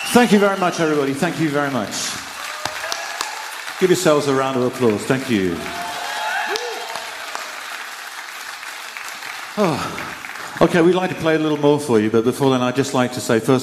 Thank you very much, everybody. Thank you very much. Give yourselves a round of applause. Thank you. Oh. Okay, we'd like to play a little more for you, but before then I'd just like to say, first